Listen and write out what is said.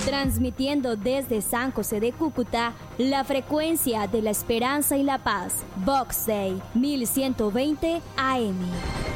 transmitiendo desde San José de Cúcuta la frecuencia de la esperanza y la paz. Vox Day 1120 AM.